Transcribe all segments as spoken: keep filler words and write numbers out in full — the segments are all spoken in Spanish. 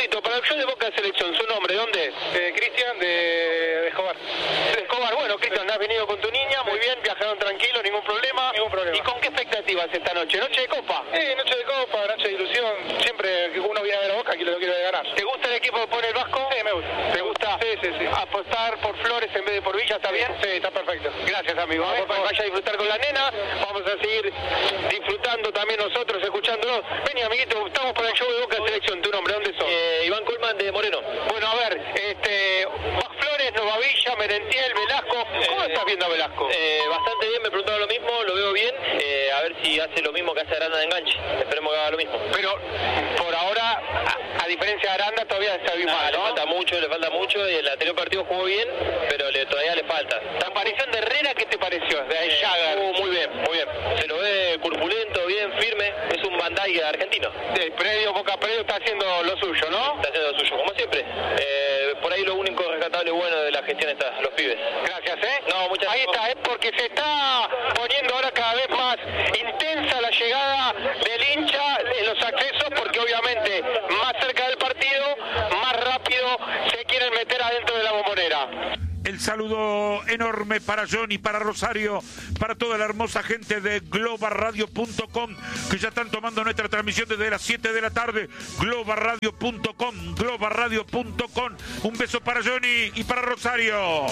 Amiguito, para el show de Boca Selección, ¿su nombre dónde? Eh, Cristian de, de Escobar. De Escobar. Bueno, Cristian, has venido con tu niña, muy bien, viajaron tranquilo, ningún problema. Ningún problema. ¿Y con qué expectativas esta noche? ¿Noche de Copa? Eh, noche de Copa, noche de ilusión. Siempre que uno viene a ver a Boca, aquí lo quiero ganar. ¿Te gusta el equipo que pone el Vasco? Sí, me gusta. ¿Te gusta? Sí, sí, sí. Apostar por Flores en vez de por Villa, ¿está bien? Sí, está perfecto. Gracias, amigo. ¿eh? Vaya a disfrutar con la nena. Vamos a seguir disfrutando también nosotros, escuchándolos. Vení, amiguito, estamos para el show de Boca Selección. ¿Tu nombre? ¿Dónde sos? Eh, Iván Colman de Moreno. Bueno, a ver, este, Flores, Nova Villa, Merentiel, Velasco. ¿Cómo Eh, estás viendo a Velasco? Eh, bastante bien, me preguntaron lo mismo, lo veo bien. Eh, a ver si hace lo mismo que hace Aranda de enganche. Esperemos que haga lo mismo. Pero por ahora, a, a diferencia de Aranda, todavía está bien Nah, mal, le ¿no? falta mucho, le falta mucho. Y el anterior partido jugó bien, pero le, todavía le falta. La aparición de Herrera, ¿qué te pareció? De Eh, Jagger. jugó muy bien, muy bien. Se lo ve corpulento, bien, firme. Es un Bandai argentino. El predio, Boca Predio está haciendo lo suyo, ¿no? Está haciendo lo suyo, como siempre. Eh, por ahí lo único rescatable bueno de la gestión está, los pibes. Gracias, ¿eh? No, muchas Ahí gracias. está, ¿eh? Porque se está poniendo ahora cada vez más intensa la llegada del hincha en los accesos, porque obviamente más cerca del partido, más rápido se quieren meter adentro de la bombonera. El saludo enorme para Johnny, para Rosario, para toda la hermosa gente de global radio punto com, que ya están tomando nuestra transmisión desde las siete de la tarde. global radio punto com, global radio punto com. Un beso para Johnny y para Rosario.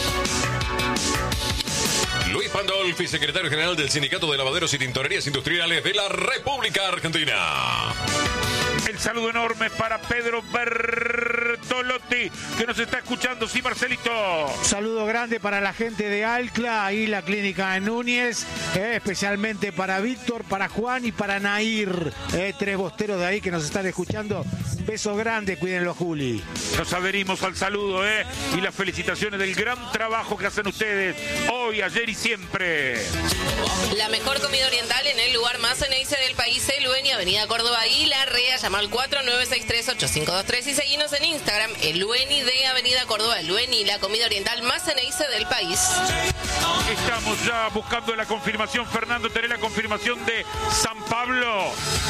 Luis Pandolfi, secretario general del Sindicato de Lavaderos y Tintorerías Industriales de la República Argentina. El saludo enorme para Pedro Bertolotti, que nos está escuchando. Sí, Marcelito. Saludo grande para la gente de Alcla, ahí la clínica en Núñez, eh, especialmente para Víctor, para Juan y para Nair, eh, tres bosteros de ahí que nos están escuchando. Un beso grande, cuídenlo, Juli. Nos adherimos al saludo, ¿eh? Y las felicitaciones del gran trabajo que hacen ustedes hoy, ayer y siempre. La mejor comida oriental en el lugar más ceneice del país, El Lueni, Avenida Córdoba y La Rea. Llama al cuatro nueve seis tres ocho cinco dos tres y seguinos en Instagram, El Lueni de Avenida Córdoba. El Lueni, la comida oriental más ceneice del país. Estamos ya buscando la confirmación. Fernando, ¿tenés la confirmación de San Pablo?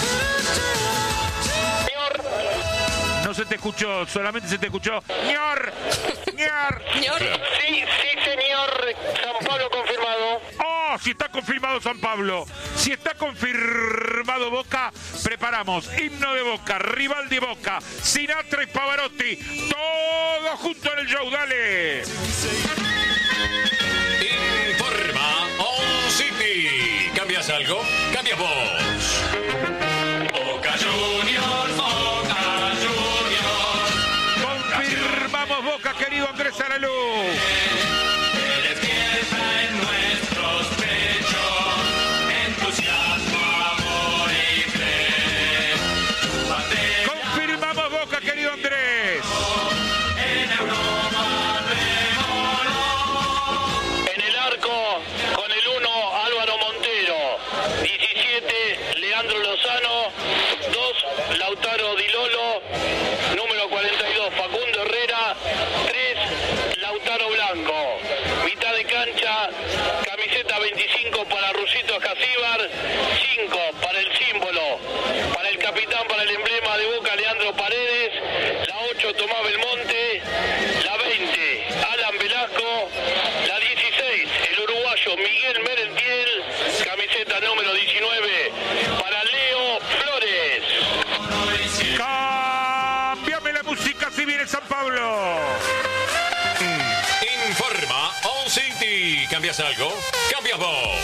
Señor. No se te escuchó, solamente se te escuchó. ¡Ñor! ¡Ñor! Señor. Sí, sí, señor. San Pablo confirmado. ¡Oh! Si está confirmado San Pablo. Si está confirmado Boca, preparamos himno de Boca, rival de Boca, Sinatra y Pavarotti. Todo junto en el show, dale. Informa On City. ¿Cambias algo? Cambia vos. Boca Juniors, Boca Juniors. Confirmamos Boca, querido Andrés Aralú. Despierta en nuestros pechos entusiasmo, amor y fe. Confirmamos Boca, querido Andrés. En Europa En el arco, con el uno, Álvaro Montero. diecisiete, Leandro Lozano. dos, Lautaro Di Lolo. Número cuarenta y dos, Facundo Herrera. tres, Lautaro Blanco. Mitad de cancha, camiseta veinticinco para Rusito Escacíbar. cinco para el símbolo, para el capitán, para el emblema de Boca, Leandro Paredes. La ocho, Tomás Belmonte. La veinte, Alan Velasco. La dieciséis, el uruguayo Miguel Merentiel. Camiseta número diecinueve para Leo Flores. Cámbiame la música si viene San Pablo. Informa On City. ¿Cambias algo? Cambias vos.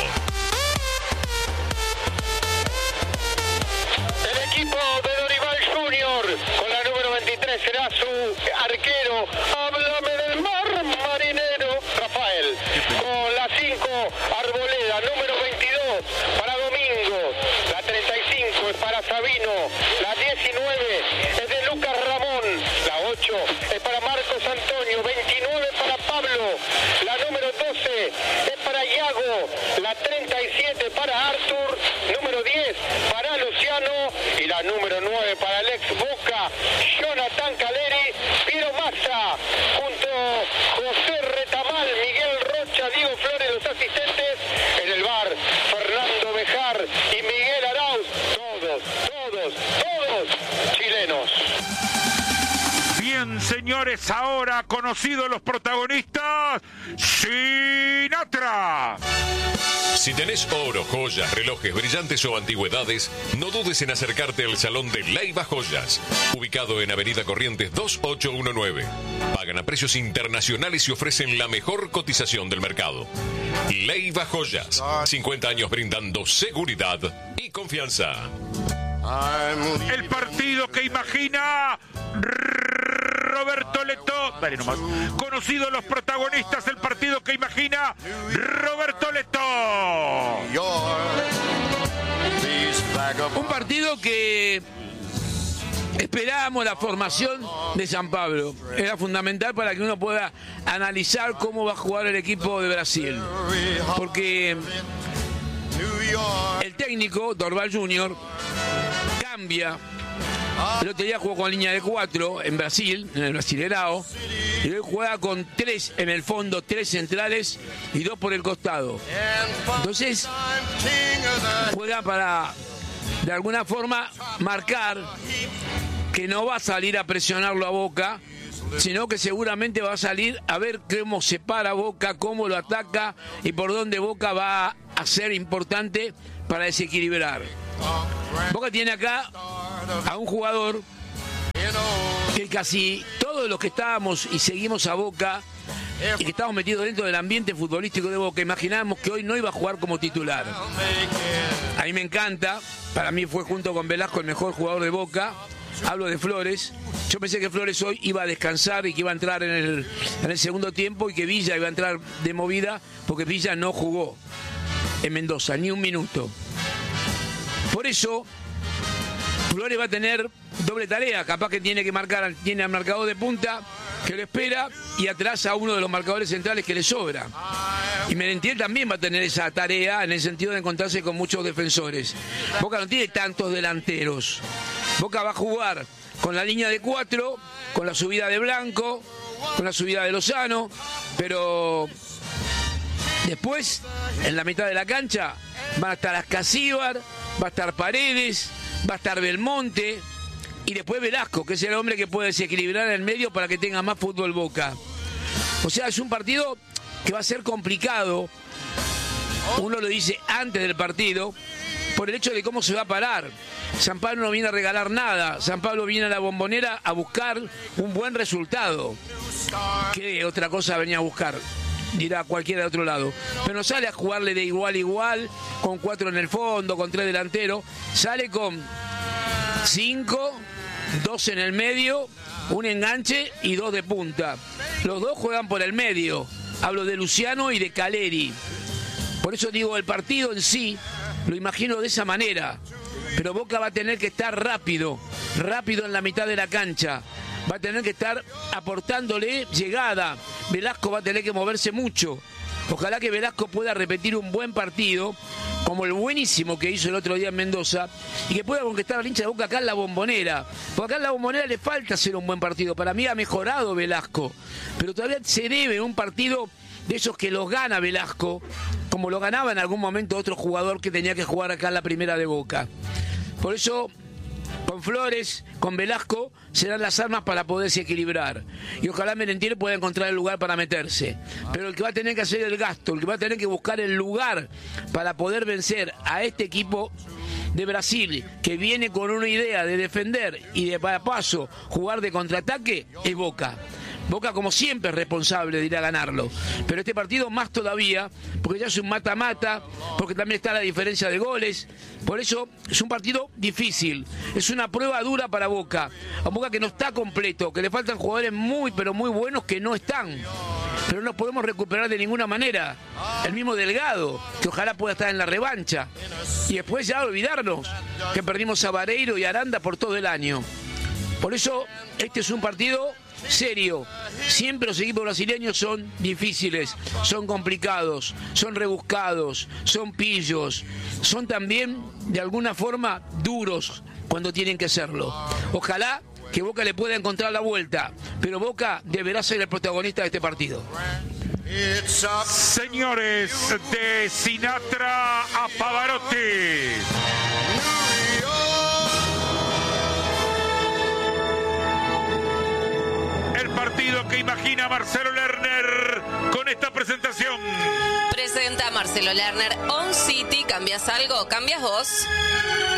El equipo de Dorival Junior con la número veintitrés será su arquero. Háblame del mar, marinero. Rafael. Con la cinco, Arboleda. Número veintidós para Domingo. La treinta y cinco es para Sabino. La diecinueve es de Lucas Ramón. La ocho es para Marcos Antonio. veintinueve para Pablo. La número doce es para Iago. La treinta y siete para Arthur. Número diez para Luciano. Y la número nueve para el ex Boca, Jonathan Caleri. Piero Massa junto a José Retamal, Miguel Rocha, Diego Flores, los asistentes. En el bar, Fernando Bejar y Miguel Arauz. Todos, todos, todos chilenos. Llegan, señores, ahora conocidos los protagonistas, Sinatra. Si tenés oro, joyas, relojes brillantes o antigüedades, no dudes en acercarte al Salón de Leiva Joyas, ubicado en Avenida Corrientes dos ocho uno nueve. Pagan a precios internacionales y ofrecen la mejor cotización del mercado. Leiva Joyas, cincuenta años brindando seguridad y confianza. El partido que imagina Roberto Leto. Dale nomás. Conocidos los protagonistas, el partido que imagina Roberto Leto. Un partido que esperábamos la formación de San Pablo. Era fundamental para que uno pueda analizar cómo va a jugar el equipo de Brasil. Porque el técnico, Dorval junior, cambia. El otro día jugó con línea de cuatro en Brasil, en el Brasileirao, y hoy juega con tres en el fondo, tres centrales y dos por el costado. Entonces, juega para, de alguna forma, marcar que no va a salir a presionarlo a Boca, sino que seguramente va a salir a ver cómo se para Boca, cómo lo ataca y por dónde Boca va a ser importante para desequilibrar. Boca tiene acá a un jugador que casi todos los que estábamos y seguimos a Boca y que estamos metidos dentro del ambiente futbolístico de Boca imaginábamos que hoy no iba a jugar como titular. A mí me encanta, para mí fue junto con Velasco el mejor jugador de Boca. Hablo de Flores. Yo pensé que Flores hoy iba a descansar y que iba a entrar en el, en el segundo tiempo y que Villa iba a entrar de movida porque Villa no jugó en Mendoza, ni un minuto. Por eso, Flores va a tener doble tarea. Capaz que tiene que marcar, tiene al marcador de punta que lo espera y atrás a uno de los marcadores centrales que le sobra. Y Merentiel también va a tener esa tarea en el sentido de encontrarse con muchos defensores. Boca no tiene tantos delanteros. Boca va a jugar con la línea de cuatro, con la subida de Blanco, con la subida de Lozano, pero después, en la mitad de la cancha, van a estar Ascasíbar, va a estar Paredes, va a estar Belmonte y después Velasco, que es el hombre que puede desequilibrar en el medio para que tenga más fútbol Boca. O sea, es un partido que va a ser complicado, uno lo dice antes del partido, por el hecho de cómo se va a parar. San Pablo no viene a regalar nada, San Pablo viene a la Bombonera a buscar un buen resultado. ¿Qué otra cosa venía a buscar? Dirá cualquiera de otro lado. Pero no sale a jugarle de igual a igual, con cuatro en el fondo, con tres delanteros. Sale con cinco, dos en el medio, un enganche y dos de punta. Los dos juegan por el medio. Hablo de Luciano y de Caleri. Por eso digo, el partido en sí lo imagino de esa manera. Pero Boca va a tener que estar rápido, rápido en la mitad de la cancha. Va a tener que estar aportándole llegada. Velasco va a tener que moverse mucho. Ojalá que Velasco pueda repetir un buen partido, como el buenísimo que hizo el otro día en Mendoza, y que pueda conquistar al hincha de Boca acá en la Bombonera. Porque acá en la Bombonera le falta hacer un buen partido. Para mí ha mejorado Velasco, pero todavía se debe un partido de esos que los gana Velasco, como lo ganaba en algún momento otro jugador que tenía que jugar acá en la primera de Boca. Por eso, con Flores, con Velasco, serán las armas para poderse equilibrar. Y ojalá Merentiel pueda encontrar el lugar para meterse. Pero el que va a tener que hacer el gasto, el que va a tener que buscar el lugar para poder vencer a este equipo de Brasil, que viene con una idea de defender y de para paso jugar de contraataque, es Boca. Boca, como siempre, es responsable de ir a ganarlo. Pero este partido más todavía, porque ya es un mata-mata, porque también está la diferencia de goles. Por eso es un partido difícil. Es una prueba dura para Boca. A Boca que no está completo, que le faltan jugadores muy, pero muy buenos que no están. Pero no nos podemos recuperar de ninguna manera. El mismo Delgado, que ojalá pueda estar en la revancha. Y después ya olvidarnos que perdimos a Vareiro y Aranda por todo el año. Por eso este es un partido serio. Siempre los equipos brasileños son difíciles, son complicados, son rebuscados, son pillos, son también de alguna forma duros cuando tienen que serlo. Ojalá que Boca le pueda encontrar la vuelta, pero Boca deberá ser el protagonista de este partido. Señores, de Sinatra a Pavarotti. partido que imagina Marcelo Lerner con esta presentación. Presenta Marcelo Lerner On City. ¿Cambias algo? ¿Cambias vos?